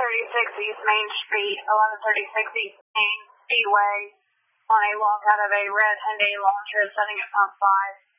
East Main Street, 1136 East Main Speedway, on a walk out of a red Hyundai Elantra setting at pump 5.